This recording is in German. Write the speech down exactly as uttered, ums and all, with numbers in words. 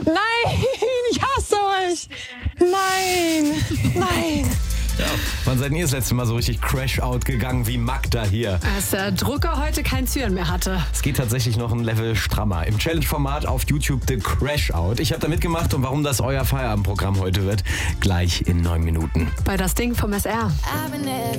Nein, ich hasse euch. Nein, nein. Ja. Wann seid ihr das letzte Mal so richtig Crash-Out gegangen wie Magda hier? Als der Drucker heute kein Züren mehr hatte. Es geht tatsächlich noch ein Level strammer. Im Challenge-Format auf YouTube The Crash-Out. Ich habe da mitgemacht und warum das euer Feierabendprogramm heute wird, gleich in neun Minuten. Bei das Ding vom S R.